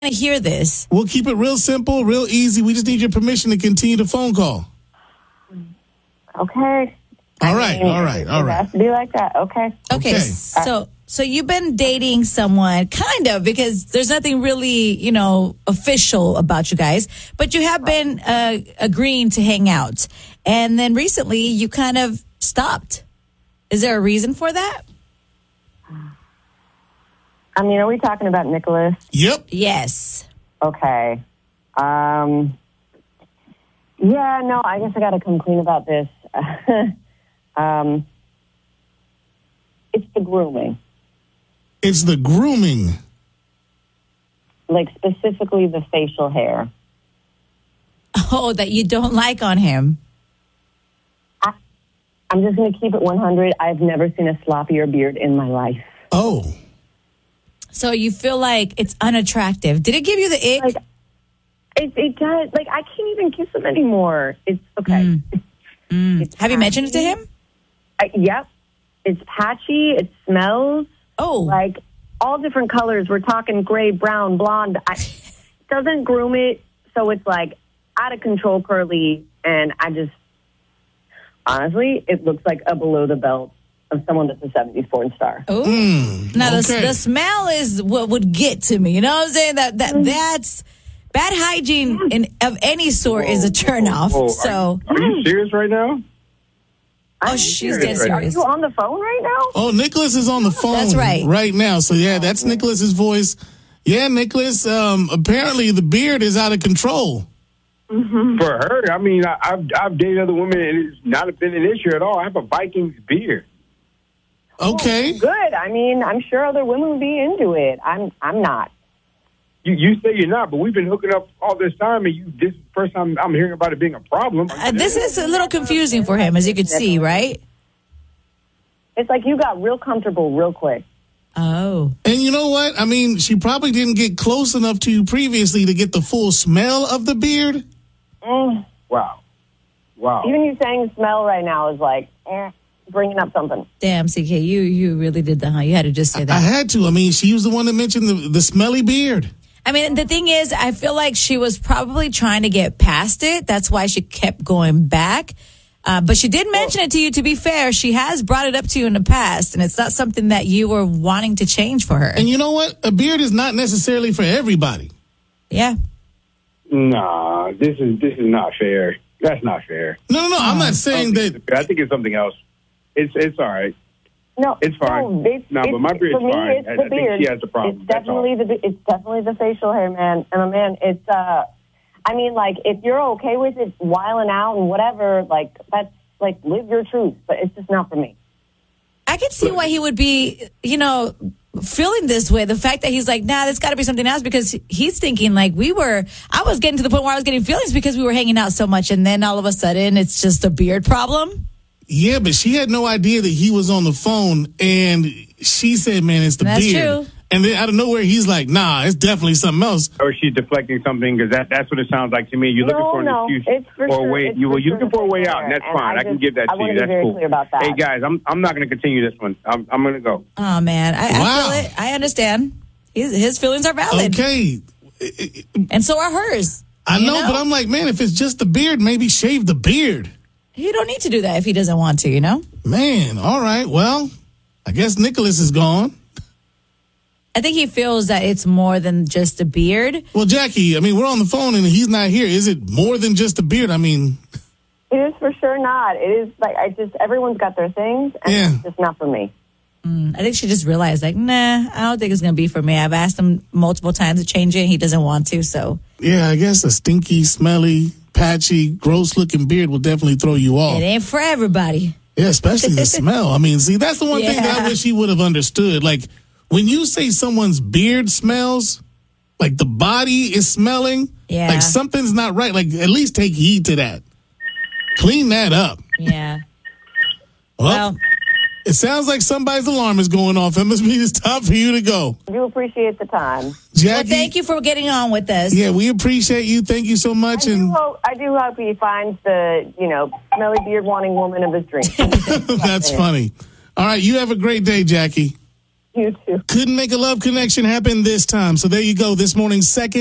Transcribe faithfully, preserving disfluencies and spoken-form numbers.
to hear this. We'll keep it real simple, real easy. We just need your permission to continue the phone call. Okay. All right, I mean, all right, all It right. has to be like that. Okay. Okay, Okay. so so you've been dating someone, kind of, because there's nothing really, you know, official about you guys, but you have been uh, agreeing to hang out. And then recently you kind of stopped. Is there a reason for that? I mean, are we talking about Nicholas? Yep. Yes. Okay. Um. Yeah, no, I guess I got to come clean about this. um. It's the grooming. It's the grooming. Like, specifically the facial hair. Oh, that you don't like on him. I, I'm just going to keep it one hundred. I've never seen a sloppier beard in my life. Oh. So you feel like it's unattractive. Did it give you the ick? Like, it, it does. Like, I can't even kiss him anymore. It's okay. Mm. Mm. It's Have you mentioned it to him? I, yep. It's patchy. It smells. Oh. Like, all different colors. We're talking gray, brown, blonde. I, doesn't groom it, so it's like out of control curly. And I just, honestly, it looks like a below the belt of someone that's a seventies porn star. Oh, Mm, now okay. the, the smell is what would get to me. You know what I'm saying? That that that's bad hygiene in of any sort is a turnoff. Whoa, So, are, are you serious right now? oh, I'm she's serious. dead Are serious. you on the phone right now? Oh, Nicholas is on the phone That's right. right now. So, yeah, that's Nicholas's voice. Yeah, Nicholas, um, apparently the beard is out of control. For her, I mean, I, I've I've dated other women, and it's not been an issue at all. I have a Vikings beard. Okay. Good. I mean, I'm sure other women would be into it. I'm I'm not. You you say you're not, but we've been hooking up all this time, and you this is the first time I'm hearing about it being a problem. Uh, this is a little confusing for him, as you could see, right? It's like you got real comfortable real quick. Oh, And you know what? I mean, she probably didn't get close enough to you previously to get the full smell of the beard. Mm. wow, wow. Even you saying smell right now is like eh, bringing up something. damn, C K, you you really did that, huh? You had to just say I that. had to. I mean, she was the one that mentioned the, the smelly beard. I mean, the thing is, I feel like she was probably trying to get past it. That's why she kept going back. Uh, but she did mention it to you, to be fair. She has brought it up to you in the past, and it's not something that you were wanting to change for her. And you know what? A beard is not necessarily for everybody. Yeah. Nah, this is this is not fair. That's not fair. No, no, no. I'm not I saying don't think that. it's fair. I think it's something else. It's it's all right. No, It's fine. No, it's, No, it's, but my beard's for me, fine. It's I- the I think beard. she has the problem. It's That's all. definitely the it's definitely the facial hair, man. And uh, man, it's uh, I mean, like if you're okay with it, wiling out and whatever, like that's like live your truth. But it's just not for me. I can see why he would be, you know, feeling this way. The fact that he's like, nah, there's got to be something else, because he's thinking like we were, I was getting to the point where I was getting feelings because we were hanging out so much. And then all of a sudden it's just a beard problem. Yeah, but she had no idea that he was on the phone, and she said, man, it's the That's beard. true. And then out of nowhere, he's like, nah, it's definitely something else. Or she's deflecting something, because that, that's what it sounds like to me. You're No, looking for an no, excuse it's for or a sure- way. it's You for you're sure looking for a way the out, and that's and fine. I I, can just- give that I to wanna you. be That's very cool. clear about that. Hey guys, I'm I'm not going to continue this one. I'm I'm going to go. Oh man, I, Wow. I feel it. I understand. His, his feelings are valid. Okay. And so are hers. I You know, but I'm like, man, if it's just the beard, maybe shave the beard. You don't need to do that if he doesn't want to, you know? Man, all right. Well, I guess Nicholas is gone. I think he feels that it's more than just a beard. Well, Jackie, I mean, we're on the phone and he's not here. Is it more than just the beard? I mean, It is for sure not. It is like I just everyone's got their things, and Yeah. it's just not for me. I think she just realized, like, nah, I don't think it's going to be for me. I've asked him multiple times to change it. He doesn't want to, so yeah, I guess a stinky, smelly, patchy, gross-looking beard will definitely throw you off. it ain't for everybody. Yeah, especially the smell. I mean, see, that's the one thing that I Yeah. wish he would have understood. Like, when you say someone's beard smells, like the body is smelling, Yeah. like something's not right. Like, at least take heed to that. Clean that up. Yeah. Well, Well, it sounds like somebody's alarm is going off. It must mean it's time for you to go. I do appreciate the time. well, Jackie, thank you for getting on with us. yeah, we appreciate you. Thank you so much. I do And hope I do hope he finds the you know smelly beard wanting woman of his dreams. that's funny. All right, you have a great day, Jackie. You too. Couldn't make a love connection happen this time. So there you go. This morning's second